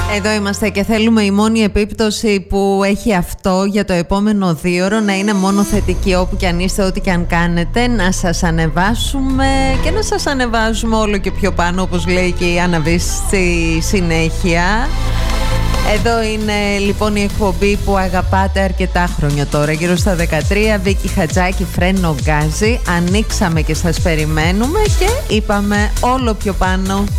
Εδώ είμαστε και θέλουμε η μόνη επίπτωση που έχει αυτό για το επόμενο 2ωρο να είναι μόνο θετική, όπου και αν είστε, ό,τι και αν κάνετε, να σας ανεβάσουμε και να σας ανεβάζουμε όλο και πιο πάνω, όπως λέει και η Άννα Βύση στη συνέχεια. Εδώ είναι λοιπόν η εκπομπή που αγαπάτε αρκετά χρόνια τώρα, γύρω στα 13. Βίκη Χατζάκη, Φρένο Γκάζι. Ανοίξαμε και σας περιμένουμε και είπαμε όλο πιο πάνω